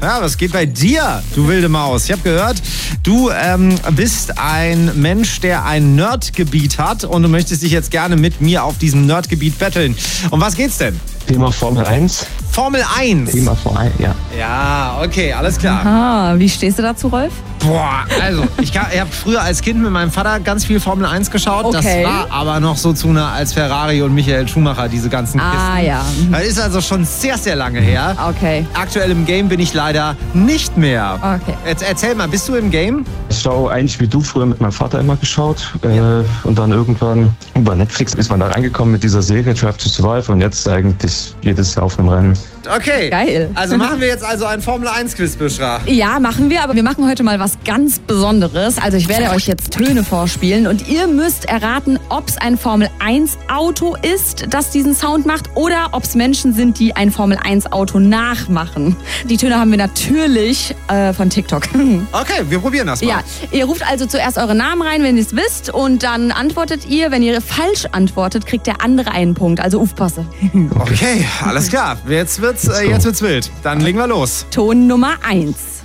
Ja, was geht bei dir, du wilde Maus? Ich habe gehört, du bist ein Mensch, der ein Nerdgebiet hat und du möchtest dich jetzt gerne mit mir auf diesem Nerdgebiet betteln. Um was geht's denn? Thema Formel 1. Formel 1? Thema Formel 1, ja. Ja, okay, alles klar. Aha, wie stehst du dazu, Rolf? Boah, also, ich habe früher als Kind mit meinem Vater ganz viel Formel 1 geschaut. Okay. Das war aber noch so zu einer als Ferrari und Michael Schumacher, diese ganzen Kisten. Ah, ja. Das ist also schon sehr, sehr lange her. Okay. Aktuell im Game bin ich leider nicht mehr. Okay. Jetzt erzähl mal, bist du im Game? Ich schaue eigentlich wie du früher mit meinem Vater immer geschaut. Und dann irgendwann über Netflix ist man da reingekommen mit dieser Serie Drive to Survive und jetzt eigentlich jedes Jahr auf einem Rennen. Okay. Geil. Also machen wir jetzt also ein Formel 1 Quiz, Bushra. Ja, machen wir, aber wir machen heute mal was ganz Besonderes. Also ich werde euch jetzt Töne vorspielen und ihr müsst erraten, ob es ein Formel 1 Auto ist, das diesen Sound macht, oder ob es Menschen sind, die ein Formel 1 Auto nachmachen. Die Töne haben wir natürlich von TikTok. Okay, wir probieren das mal. Ja, ihr ruft also zuerst eure Namen rein, wenn ihr es wisst, und dann antwortet ihr. Wenn ihr falsch antwortet, kriegt der andere einen Punkt. Also aufpasse. Okay, alles klar. Jetzt wird's wild. Dann legen wir los. Ton Nummer 1.